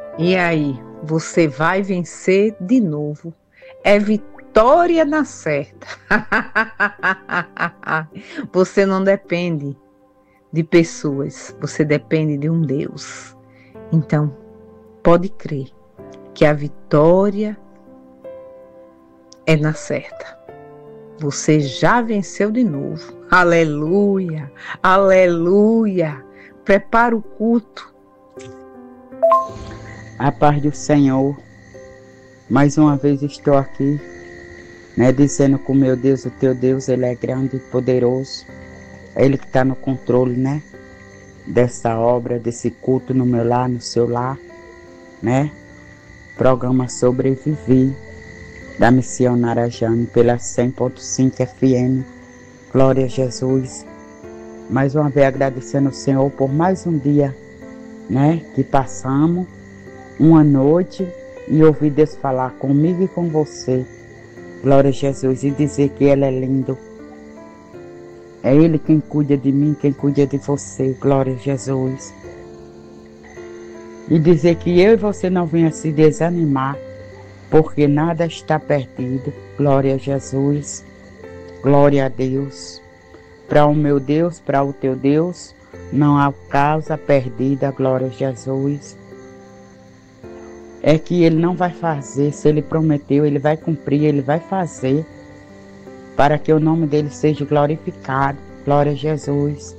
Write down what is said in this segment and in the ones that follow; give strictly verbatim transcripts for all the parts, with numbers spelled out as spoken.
E aí, você vai vencer de novo. É vitória na certa. Você não depende de pessoas, você depende de um Deus. Então, pode crer que a vitória é na certa. Você já venceu de novo. Aleluia, aleluia. Prepara o culto. A paz do Senhor. Mais uma vez estou aqui, né, dizendo que o meu Deus, o teu Deus, Ele é grande e poderoso. É Ele que está no controle, né, dessa obra, desse culto no meu lar, no seu lar, né. Programa Sobreviver, da missionária Jane, pela cem ponto cinco F M. Glória a Jesus. Mais uma vez agradecendo ao Senhor por mais um dia, né, que passamos, uma noite, e ouvir Deus falar comigo e com você. Glória a Jesus. E dizer que Ele é lindo. É Ele quem cuida de mim, quem cuida de você. Glória a Jesus. E dizer que eu e você não venha se desanimar, porque nada está perdido. Glória a Jesus. Glória a Deus. Para o meu Deus, para o teu Deus, não há causa perdida. Glória a Jesus. É que Ele não vai fazer, se Ele prometeu, Ele vai cumprir, Ele vai fazer, para que o nome dEle seja glorificado. Glória a Jesus.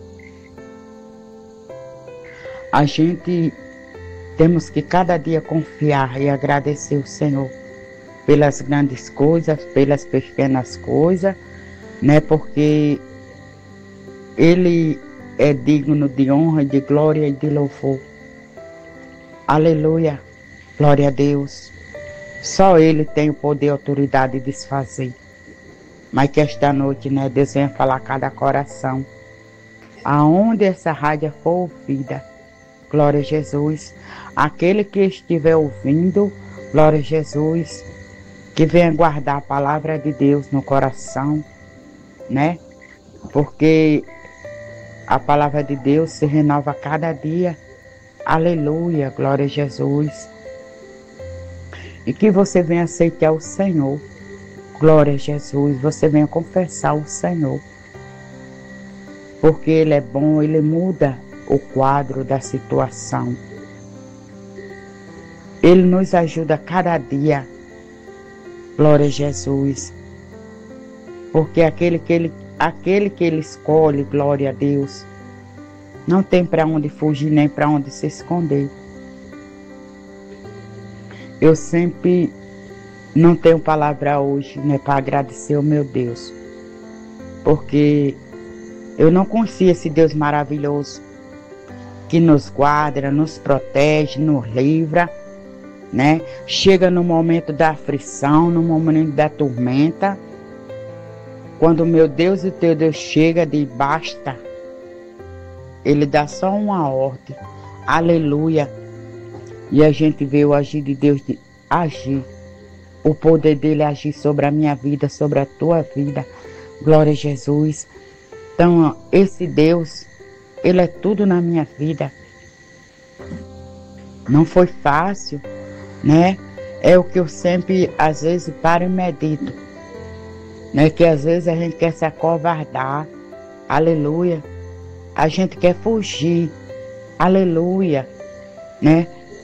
A gente temos que cada dia confiar e agradecer o Senhor pelas grandes coisas, pelas pequenas coisas, né? Porque Ele é digno de honra, de glória e de louvor. Aleluia. Glória a Deus. Só Ele tem o poder e a autoridade de desfazer. Mas que esta noite, né, Deus venha falar a cada coração. Aonde essa rádio for ouvida, glória a Jesus. Aquele que estiver ouvindo, glória a Jesus, que venha guardar a palavra de Deus no coração, né? Porque a palavra de Deus se renova a cada dia. Aleluia, glória a Jesus. E que você venha aceitar o Senhor. Glória a Jesus. Você venha confessar o Senhor. Porque Ele é bom, Ele muda o quadro da situação. Ele nos ajuda cada dia. Glória a Jesus. Porque aquele que Ele, aquele que Ele escolhe, glória a Deus, não tem para onde fugir nem para onde se esconder. Eu sempre não tenho palavra hoje, né, para agradecer ao meu Deus. Porque eu não conhecia esse Deus maravilhoso que nos guarda, nos protege, nos livra, né? Chega no momento da aflição, no momento da tormenta. Quando o meu Deus e o teu Deus chega de basta, Ele dá só uma ordem. Aleluia. E a gente vê o agir de Deus de agir. O poder dele agir sobre a minha vida, sobre a tua vida. Glória a Jesus. Então, esse Deus, Ele é tudo na minha vida. Não foi fácil, né? É o que eu sempre, às vezes, paro e medito. Né? Que às vezes a gente quer se acovardar. Aleluia. A gente quer fugir. Aleluia. Né?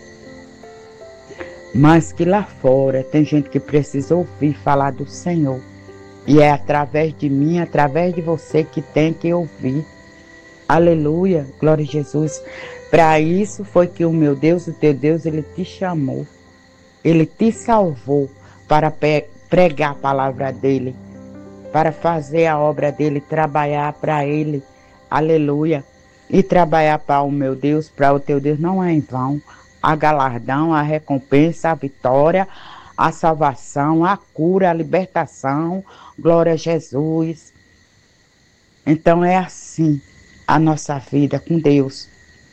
Mas que lá fora tem gente que precisa ouvir falar do Senhor. E é através de mim, através de você que tem que ouvir. Aleluia, glória a Jesus. Para isso foi que o meu Deus, o teu Deus, Ele te chamou. Ele te salvou para pregar a palavra dEle. Para fazer a obra dEle, trabalhar para Ele. Aleluia. E trabalhar para o meu Deus, para o teu Deus, não é em vão. A galardão, a recompensa, a vitória, a salvação, a cura, a libertação. Glória a Jesus. Então é assim a nossa vida com Deus.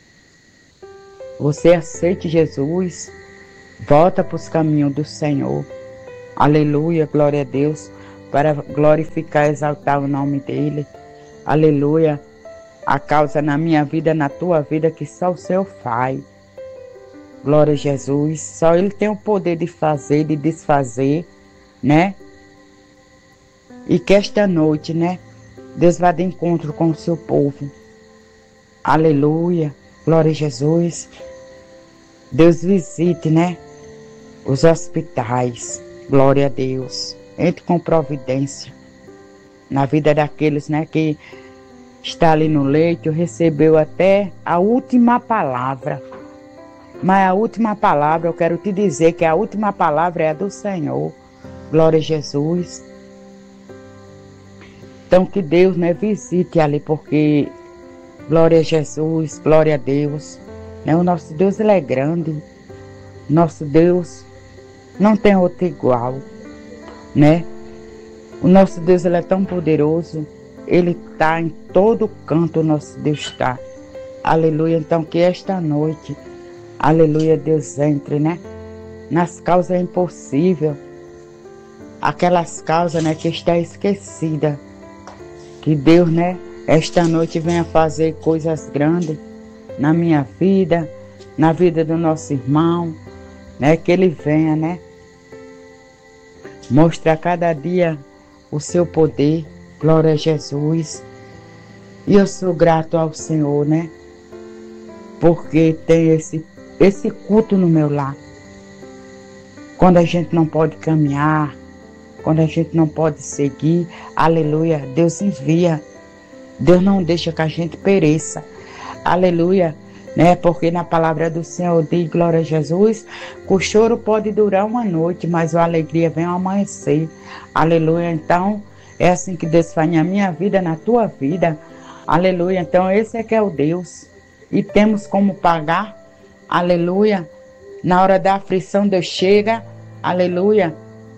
Você aceite Jesus, volta para os caminhos do Senhor. Aleluia, glória a Deus, para glorificar e exaltar o nome dEle. Aleluia. A causa na minha vida, na tua vida, que só o Senhor faz. Glória a Jesus. Só Ele tem o poder de fazer, de desfazer, né? E que esta noite, né, Deus vá de encontro com o seu povo. Aleluia. Glória a Jesus. Deus visite, né, os hospitais. Glória a Deus. Entre com providência na vida daqueles, né, que está ali no leito, recebeu até a última palavra. Mas a última palavra, eu quero te dizer que a última palavra é a do Senhor. Glória a Jesus. Então que Deus, né, visite ali, porque glória a Jesus, glória a Deus. Né, o nosso Deus, Ele é grande. Nosso Deus não tem outro igual, né? O nosso Deus, Ele é tão poderoso. Ele está em todo canto, o nosso Deus está. Aleluia. Então que esta noite, aleluia, Deus entre, né, nas causas impossíveis, aquelas causas, né, que está esquecida. Que Deus, né, esta noite venha fazer coisas grandes na minha vida, na vida do nosso irmão, né, que Ele venha, né, mostrar cada dia o seu poder. Glória a Jesus. E eu sou grato ao Senhor, né, porque tem esse, esse culto no meu lar. Quando a gente não pode caminhar, quando a gente não pode seguir, aleluia, Deus envia. Deus não deixa que a gente pereça. Aleluia, né? Porque na palavra do Senhor diz, glória a Jesus, que o choro pode durar uma noite, mas a alegria vem ao amanhecer. Aleluia. Então, é assim que Deus faz na minha vida, na tua vida. Aleluia. Então, esse é que é o Deus. E temos como pagar. Aleluia. Na hora da aflição, Deus chega. Aleluia.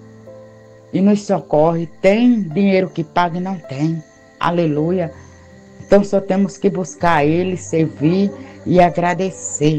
E nos socorre. Tem dinheiro que paga e não tem. Aleluia. Então só temos que buscar Ele, servir e agradecer.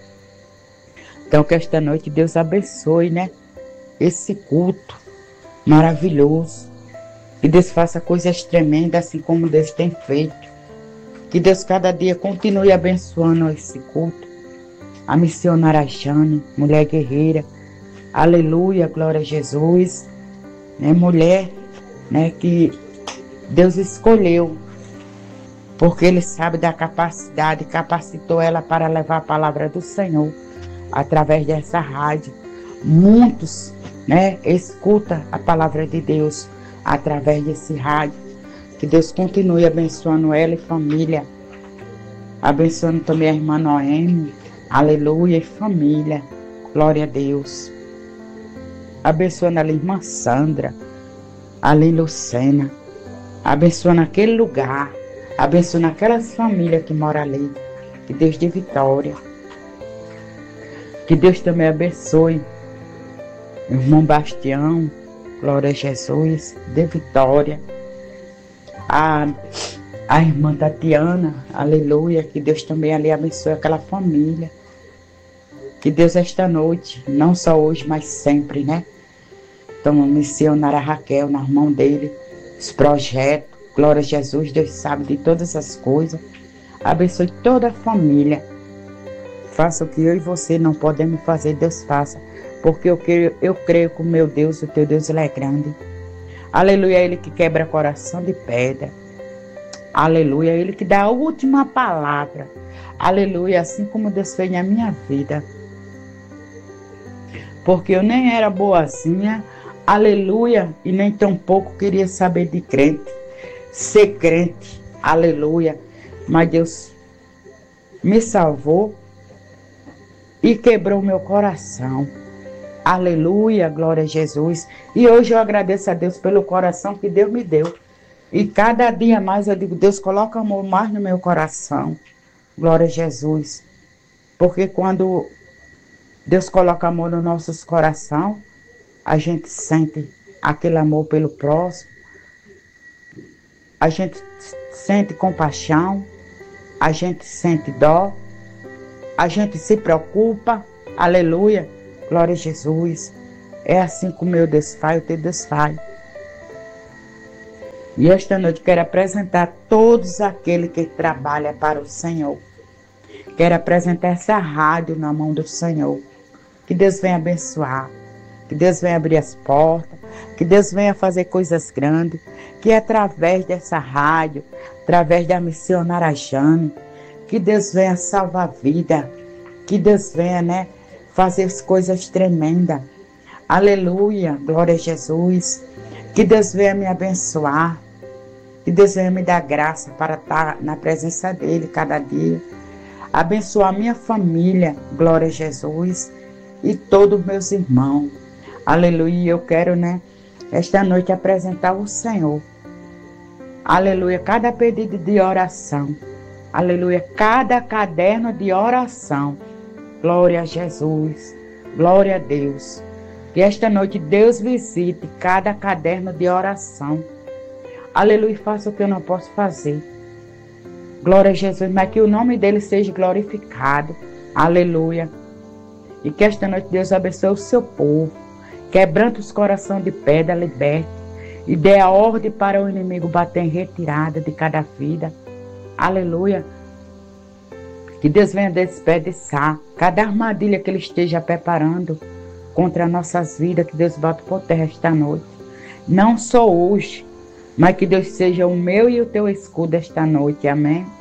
Então que esta noite Deus abençoe, né, esse culto maravilhoso. Que Deus faça coisas tremendas, assim como Deus tem feito. Que Deus cada dia continue abençoando esse culto. A missionária Jane, mulher guerreira. Aleluia, glória a Jesus. Né, mulher, né, que Deus escolheu, porque Ele sabe da capacidade, capacitou ela para levar a palavra do Senhor através dessa rádio. Muitos, né, escutam a palavra de Deus através desse rádio. Que Deus continue abençoando ela e família, abençoando também a irmã Noemi, aleluia, e família, glória a Deus. Abençoando a irmã Sandra, a Lucena, abençoando aquele lugar, abençoando aquelas famílias que moram ali. Que Deus dê vitória. Que Deus também abençoe o irmão Bastião, glória a Jesus, dê vitória. A, a irmã Tatiana, aleluia, que Deus também ali abençoe aquela família. Que Deus esta noite, não só hoje, mas sempre, né? Então, missionária Raquel, na mão dele, os projetos, glória a Jesus, Deus sabe de todas as coisas. Abençoe toda a família. Faça o que eu e você não podemos fazer, Deus faça. Porque eu creio, eu creio que o meu Deus, o teu Deus, Ele é grande. Aleluia, Ele que quebra coração de pedra. Aleluia, Ele que dá a última palavra. Aleluia, assim como Deus fez na minha vida. Porque eu nem era boazinha, aleluia, e nem tampouco queria saber de crente, ser crente, aleluia. Mas Deus me salvou e quebrou meu coração, aleluia, glória a Jesus. E hoje eu agradeço a Deus pelo coração que Deus me deu. E cada dia mais eu digo, Deus, coloca amor mais no meu coração, glória a Jesus. Porque quando Deus coloca amor no nosso coração, a gente sente aquele amor pelo próximo, a gente sente compaixão, a gente sente dó, a gente se preocupa, aleluia, glória a Jesus. É assim que o meu Deus faz, o teu Deus faz. E esta noite quero apresentar todos aqueles que trabalham para o Senhor, Quero apresentar essa rádio na mão do Senhor. Que Deus venha abençoar. Que Deus venha abrir as portas. Que Deus venha fazer coisas grandes. Que através dessa rádio, através da missionária Jane, que Deus venha salvar a vida. Que Deus venha, né, fazer coisas tremendas. Aleluia, glória a Jesus. Que Deus venha me abençoar. Que Deus venha me dar graça para estar na presença dEle cada dia. Abençoar minha família, glória a Jesus. E todos meus irmãos. Aleluia, eu quero, né, esta noite apresentar o Senhor. Aleluia, cada pedido de oração. Aleluia, cada caderno de oração. Glória a Jesus, glória a Deus. Que esta noite Deus visite cada caderno de oração. Aleluia, faça o que eu não posso fazer. Glória a Jesus, mas que o nome dele seja glorificado. Aleluia. E que esta noite Deus abençoe o seu povo. Quebrando os corações de pedra, liberte. E dê a ordem para o inimigo bater em retirada de cada vida. Aleluia. Que Deus venha despedaçar cada armadilha que Ele esteja preparando contra nossas vidas. Que Deus bata por terra esta noite. Não só hoje, mas que Deus seja o meu e o teu escudo esta noite. Amém.